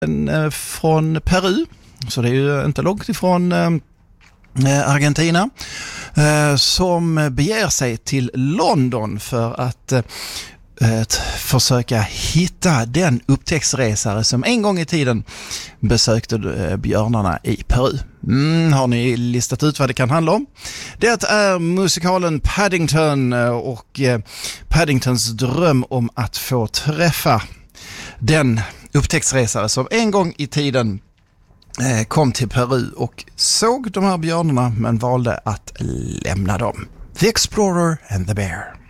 från Peru, så det är ju inte långt ifrån Argentina, som beger sig till London för att försöka hitta den upptäcktsresare som en gång i tiden besökte björnarna i Peru. Har ni listat ut vad det kan handla om? Det är musikalen Paddington och Paddingtons dröm om att få träffa den upptäcktsresare som en gång i tiden kom till Peru och såg de här björnarna men valde att lämna dem. The Explorer and the Bear.